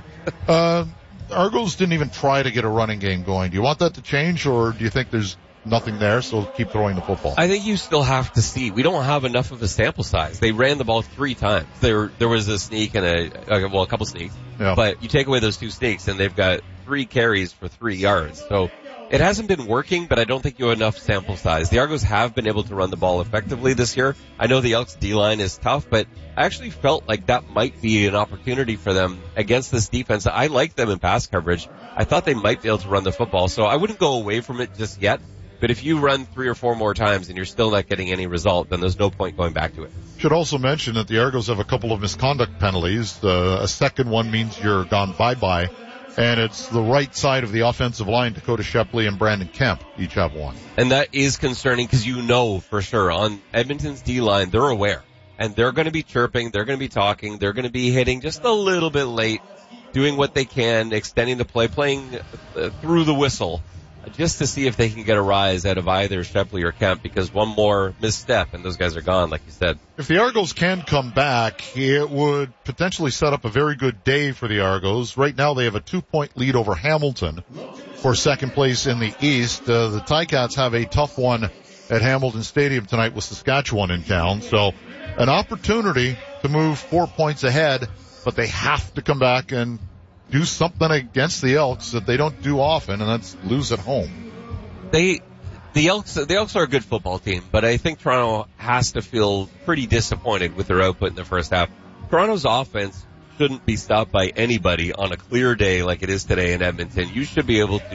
Argos didn't even try to get a running game going. Do you want that to change, or do you think there's nothing there, so keep throwing the football? I think you still have to see. We don't have enough of a sample size. They ran the ball 3 times. There was a sneak and a couple sneaks. Yeah. But you take away those 2 sneaks and they've got 3 carries for 3 yards. So it hasn't been working, but I don't think you have enough sample size. The Argos have been able to run the ball effectively this year. I know the Elks D-line is tough, but I actually felt like that might be an opportunity for them against this defense. I like them in pass coverage. I thought they might be able to run the football, so I wouldn't go away from it just yet. But if you run 3 or 4 more times and you're still not getting any result, then there's no point going back to it. Should also mention that the Argos have a couple of misconduct penalties. A second one means you're gone bye-bye. And it's the right side of the offensive line. Dakota Shepley and Brandon Kemp each have one. And that is concerning because you know for sure on Edmonton's D-line, they're aware. And they're going to be chirping, they're going to be talking, they're going to be hitting just a little bit late, doing what they can, extending the play, playing through the whistle, just to see if they can get a rise out of either Shepley or Kemp, because one more misstep and those guys are gone, like you said. If the Argos can come back, it would potentially set up a very good day for the Argos. Right now they have a 2-point lead over Hamilton for second place in the East. The Ticats have a tough one at Hamilton Stadium tonight with Saskatchewan in town. So an opportunity to move 4 points ahead, but they have to come back and do something against the Elks that they don't do often, and that's lose at home. The Elks are a good football team, but I think Toronto has to feel pretty disappointed with their output in the first half. Toronto's offense shouldn't be stopped by anybody on a clear day like it is today in Edmonton. You should be able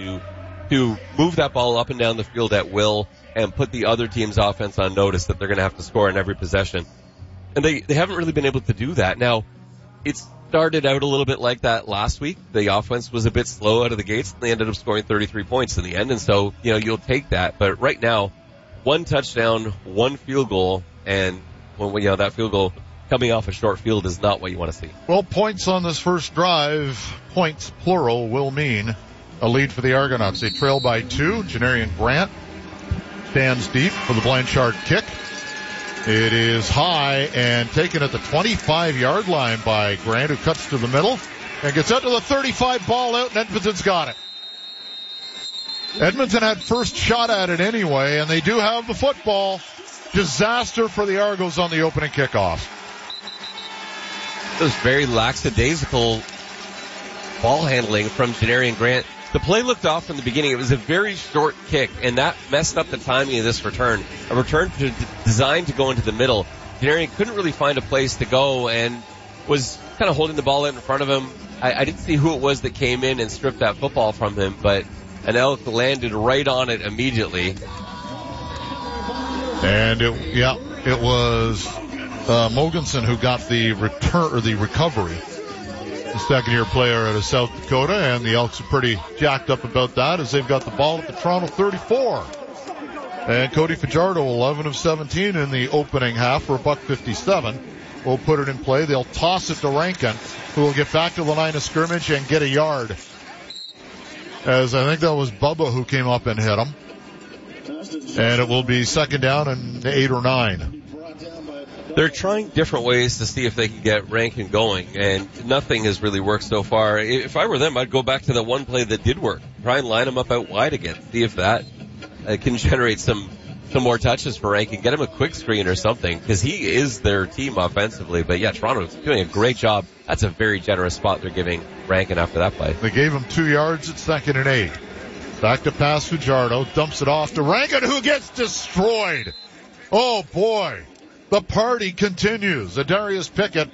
to move that ball up and down the field at will and put the other team's offense on notice that they're going to have to score in every possession. And they haven't really been able to do that. Now, it's started out a little bit like that last week. The offense was a bit slow out of the gates, and they ended up scoring 33 points in the end. And so, you'll take that. But right now, 1 touchdown, 1 field goal, and that field goal coming off a short field is not what you want to see. Well, points on this first drive, points plural, will mean a lead for the Argonauts. They trail by 2. Janarian Grant stands deep for the Blanchard kick. It is high and taken at the 25-yard line by Grant, who cuts to the middle and gets out to the 35, ball out, and Edmonton's got it. Edmonton had first shot at it anyway, and they do have the football. Disaster for the Argos on the opening kickoff. It was very lackadaisical ball handling from Janarian Grant. The play looked off from the beginning. It was a very short kick, and that messed up the timing of this return. A return designed to go into the middle. Janarian couldn't really find a place to go and was kind of holding the ball out in front of him. I didn't see who it was that came in and stripped that football from him, but an Elk landed right on it immediately. And it was Mogensen who got the return or the recovery. The second-year player out of South Dakota, and the Elks are pretty jacked up about that as they've got the ball at the Toronto 34. And Cody Fajardo, 11 of 17 in the opening half for $157. Will put it in play. They'll toss it to Rankin, who will get back to the line of scrimmage and get a yard. As I think that was Bubba who came up and hit him. And it will be second down and 8 or 9. They're trying different ways to see if they can get Rankin going, and nothing has really worked so far. If I were them, I'd go back to the one play that did work. Try and line him up out wide again. See if that can generate some more touches for Rankin. Get him a quick screen or something, because he is their team offensively. But yeah, Toronto's doing a great job. That's a very generous spot they're giving Rankin after that play. They gave him 2 yards at second and 8. Back to pass Fajardo, dumps it off to Rankin, who gets destroyed. Oh boy. The party continues. Darius Pickett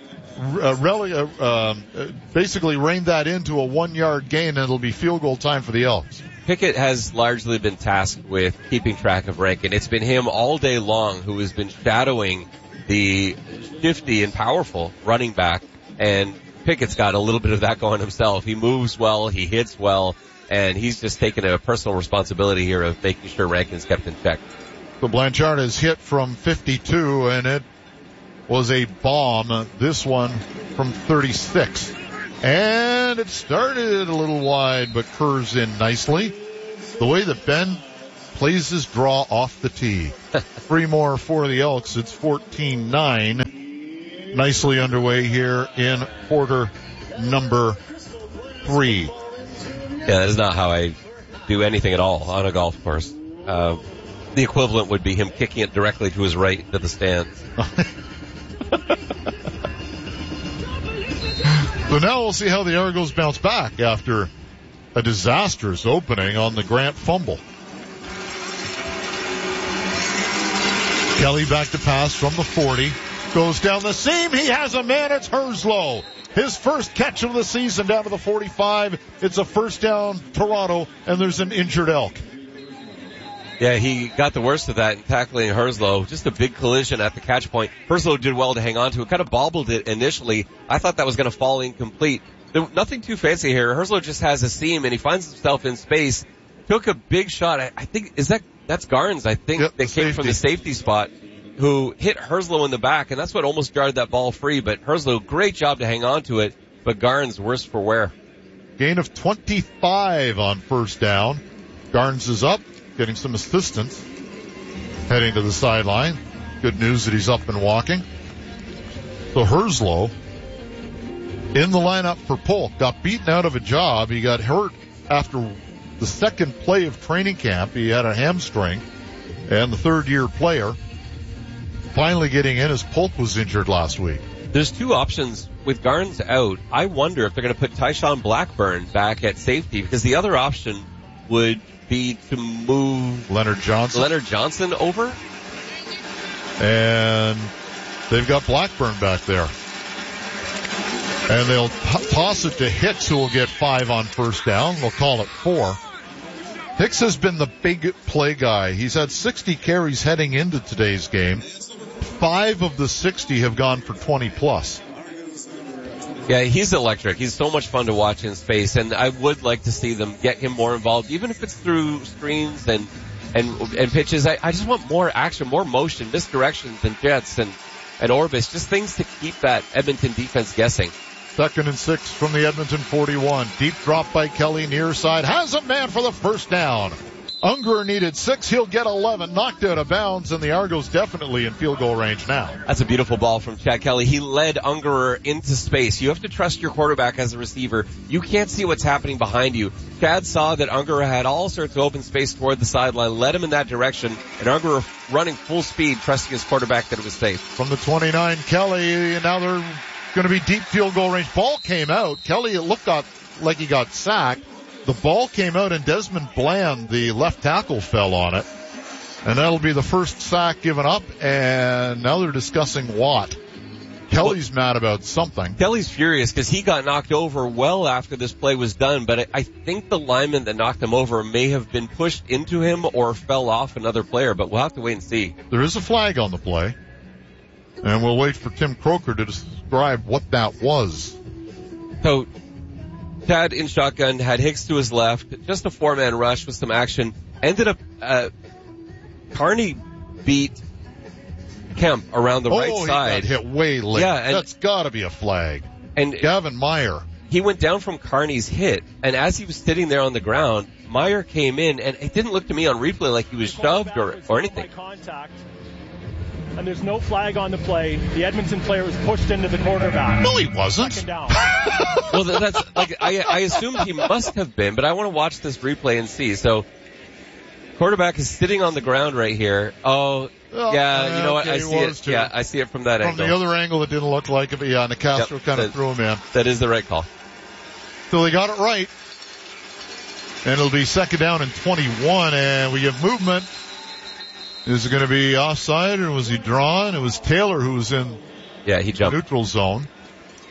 basically reined that into a 1-yard gain, and it'll be field goal time for the Elks. Pickett has largely been tasked with keeping track of Rankin. It's been him all day long who has been shadowing the shifty and powerful running back, and Pickett's got a little bit of that going himself. He moves well, he hits well, and he's just taken a personal responsibility here of making sure Rankin's kept in check. So Blanchard has hit from 52, and it was a bomb. This one from 36. And it started a little wide, but curves in nicely. The way that Ben plays his draw off the tee. 3 more for the Elks. It's 14-9. Nicely underway here in quarter number 3. Yeah, that is not how I do anything at all on a golf course. The equivalent would be him kicking it directly to his right to the stands. So now we'll see how the Argos bounce back after a disastrous opening on the Grant fumble. Kelly back to pass from the 40. Goes down the seam. He has a man. It's Herslow. His first catch of the season down to the 45. It's a first down, Toronto, and there's an injured Elk. Yeah, he got the worst of that in tackling Herslow. Just a big collision at the catch point. Herslow did well to hang on to it. Kind of bobbled it initially. I thought that was going to fall incomplete. Nothing too fancy here. Herslow just has a seam, and he finds himself in space. Took a big shot. I think, that's Garnes, I think, that came from the safety spot, who hit Herslow in the back, and that's what almost jarred that ball free. But Herslow, great job to hang on to it, but Garnes, worse for wear. Gain of 25 on first down. Garnes is up, getting some assistance, heading to the sideline. Good news that he's up and walking. So Herslow in the lineup for Polk, got beaten out of a job. He got hurt after the second play of training camp. He had a hamstring, and the third-year player finally getting in as Polk was injured last week. There's 2 options with Garnes out. I wonder if they're going to put Tyshawn Blackburn back at safety, because the other option would be to move Leonard Johnson over. And they've got Blackburn back there. And they'll toss it to Hicks, who will get 5 on first down. They'll call it 4. Hicks has been the big play guy. He's had 60 carries heading into today's game. 5 of the 60 have gone for 20 plus. Yeah, he's electric. He's so much fun to watch in space, and I would like to see them get him more involved, even if it's through screens and pitches. I just want more action, more motion, misdirections and jets and Orbis, just things to keep that Edmonton defense guessing. 2nd and 6 from the Edmonton 41. Deep drop by Kelly, near side. Has a man for the first down. Unger needed 6. He'll get 11. Knocked out of bounds, and the Argos definitely in field goal range now. That's a beautiful ball from Chad Kelly. He led Ungerer into space. You have to trust your quarterback as a receiver. You can't see what's happening behind you. Chad saw that Ungerer had all sorts of open space toward the sideline, led him in that direction, and Ungerer running full speed, trusting his quarterback that it was safe. From the 29, Kelly, and now they're going to be deep field goal range. Ball came out. Kelly, it looked like he got sacked. The ball came out, and Desmond Bland, the left tackle, fell on it. And that'll be the first sack given up, and now they're discussing what. Kelly's mad about something. Kelly's furious because he got knocked over well after this play was done, but I think the lineman that knocked him over may have been pushed into him or fell off another player, but we'll have to wait and see. There is a flag on the play, and we'll wait for Tim Croker to describe what that was. So, Chad in shotgun, had Hicks to his left, just a 4-man rush with some action. Ended up, Carney beat Kemp around the right side. He got hit way late. Yeah, and that's gotta be a flag. And Gavin Meyer. He went down from Carney's hit, and as he was sitting there on the ground, Meyer came in, and it didn't look to me on replay like he was shoved or anything. And there's no flag on the play. The Edmonton player was pushed into the quarterback. No, he wasn't. Second down. Well, that's like I assumed he must have been, but I want to watch this replay and see. So, quarterback is sitting on the ground right here. Oh, yeah, you know what? I see it. Yeah, I see it from that angle. From the other angle, it didn't look like it, but yeah, Nicastro kind of threw him in. That is the right call. So they got it right. And it'll be 2nd down and 21, and we have movement. Is it going to be offside, or was he drawn? It was Taylor who was in he jumped. Neutral zone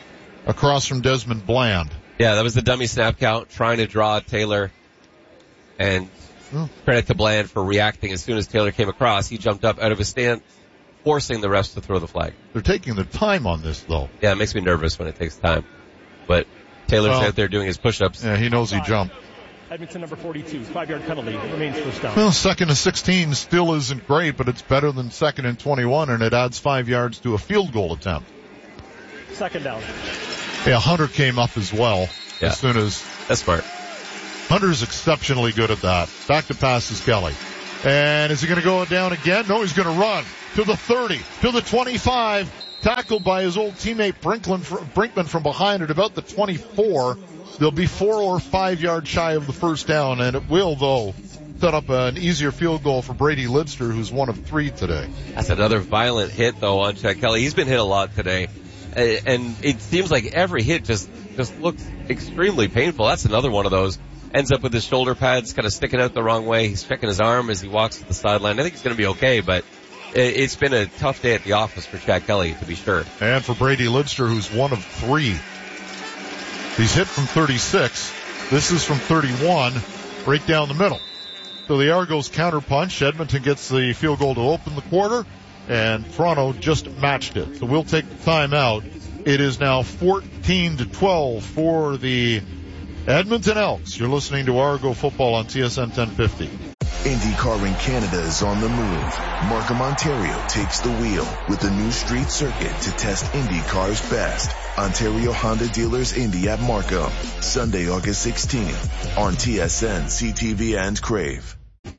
across from Desmond Bland. Yeah, that was the dummy snap count, trying to draw Taylor. And credit to Bland for reacting as soon as Taylor came across. He jumped up out of his stand, forcing the refs to throw the flag. They're taking their time on this, though. Yeah, it makes me nervous when it takes time. But Taylor's out there doing his push-ups. Yeah, he knows he jumped. Edmonton number 42, 5-yard penalty, remains first down. Well, 2nd and 16 still isn't great, but it's better than 2nd and 21, and it adds 5 yards to a field goal attempt. 2nd down. Yeah, Hunter came up as well. Yeah. As soon as... That's smart. Hunter's exceptionally good at that. Back to pass is Kelly. And is he going to go down again? No, he's going to run to the 30, to the 25, tackled by his old teammate Brinkman from behind at about the 24. They'll be 4 or 5 yards shy of the first down, and it will, though, set up an easier field goal for Brady Lidster, who's 1 of 3 today. That's another violent hit, though, on Chad Kelly. He's been hit a lot today, and it seems like every hit just looks extremely painful. That's another one of those. Ends up with his shoulder pads kind of sticking out the wrong way. He's checking his arm as he walks to the sideline. I think he's going to be okay, but it's been a tough day at the office for Chad Kelly, to be sure. And for Brady Lidster, who's 1 of 3. He's hit from 36. This is from 31, right down the middle. So the Argos counterpunch. Edmonton gets the field goal to open the quarter, and Toronto just matched it. So we'll take the timeout. It is now 14-12 for the Edmonton Elks. You're listening to Argo Football on TSN 1050. IndyCar in Canada is on the move. Markham, Ontario takes the wheel with the new street circuit to test IndyCar's best. Ontario Honda Dealers Indy at Markham, Sunday, August 16th on TSN, CTV, and Crave.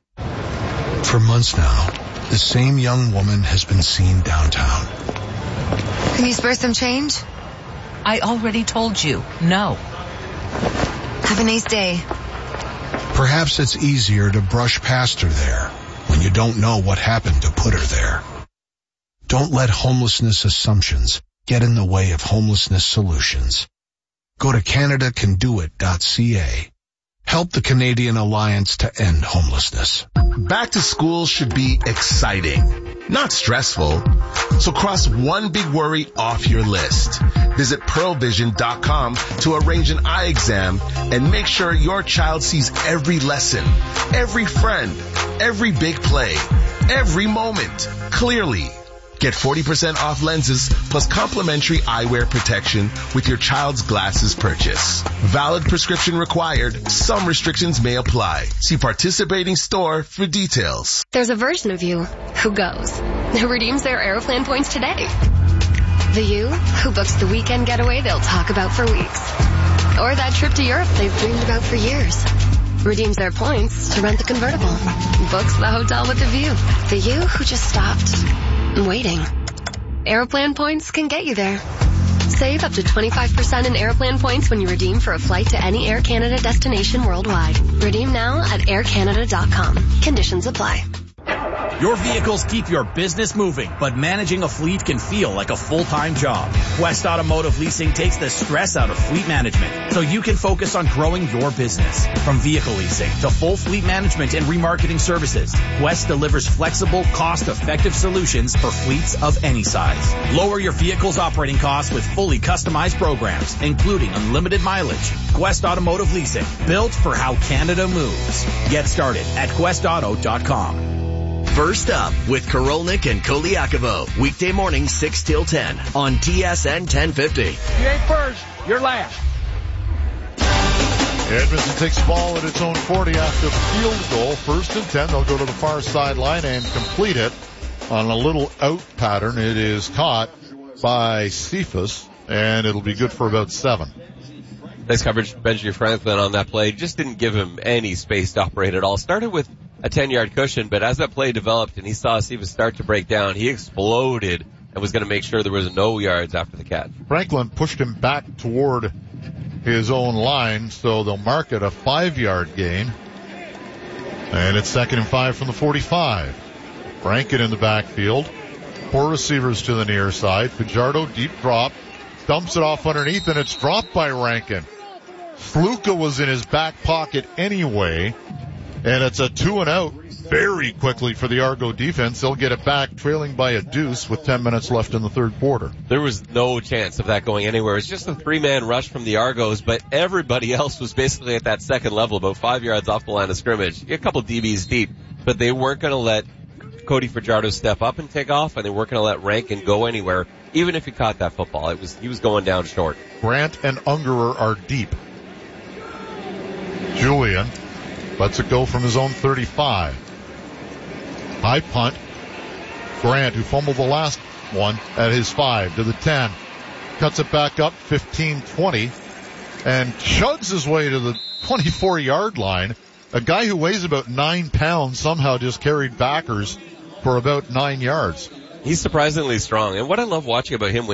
For months now, the same young woman has been seen downtown. Can you spare some change? I already told you, no. Have a nice day. Perhaps it's easier to brush past her there when you don't know what happened to put her there. Don't let homelessness assumptions get in the way of homelessness solutions. Go to CanadaCanDoIt.ca. Help the Canadian Alliance to End Homelessness. Back to school should be exciting, not stressful. So cross one big worry off your list. Visit pearlvision.com to arrange an eye exam and make sure your child sees every lesson, every friend, every big play, every moment clearly. Get 40% off lenses plus complimentary eyewear protection with your child's glasses purchase. Valid prescription required. Some restrictions may apply. See participating store for details. There's a version of you who goes, who redeems their Aeroplan points today. The you who books the weekend getaway they'll talk about for weeks. Or that trip to Europe they've dreamed about for years. Redeems their points to rent the convertible. Books the hotel with the view. The you who just stopped waiting. Aeroplan points can get you there. Save up to 25% in Aeroplan points when you redeem for a flight to any Air Canada destination worldwide. Redeem now at aircanada.com. Conditions apply. Your vehicles keep your business moving, but managing a fleet can feel like a full-time job. Quest Automotive Leasing takes the stress out of fleet management so you can focus on growing your business. From vehicle leasing to full fleet management and remarketing services, Quest delivers flexible, cost-effective solutions for fleets of any size. Lower your vehicle's operating costs with fully customized programs, including unlimited mileage. Quest Automotive Leasing, built for how Canada moves. Get started at questauto.com. First Up with Korolnik and Koliakovo. Weekday morning 6 till 10 on TSN 1050. You ain't first, you're last. Edmonton takes the ball at its own 40 after the field goal. 1st and 10. They'll go to the far sideline and complete it on a little out pattern. It is caught by Cephas, and it'll be good for about 7. Nice coverage, Benji Franklin on that play. Just didn't give him any space to operate at all. Started with a 10-yard cushion, but as that play developed and he saw Cephas start to break down, he exploded and was going to make sure there was no yards after the catch. Franklin pushed him back toward his own line, so they'll mark it a 5-yard gain. And it's 2nd and 5 from the 45. Rankin in the backfield. 4 receivers to the near side. Fajardo, deep drop. Dumps it off underneath, and it's dropped by Rankin. Sluka was in his back pocket anyway, And it's a 2-and-out very quickly for the Argo defense. They'll get it back trailing by a deuce with 10 minutes left in the third quarter. There was no chance of that going anywhere. It's just a 3-man rush from the Argos, but everybody else was basically at that second level, about 5 yards off the line of scrimmage. A couple DBs deep, but they weren't going to let Cody Fajardo step up and take off, and they weren't going to let Rankin go anywhere, even if he caught that football. He was going down short. Grant and Ungerer are deep. Julian lets it go from his own 35. High punt. Grant, who fumbled the last one, at his 5 to the 10. Cuts it back up 15-20 and chugs his way to the 24-yard line. A guy who weighs about 9 pounds somehow just carried backers for about 9 yards. He's surprisingly strong. And what I love watching about him,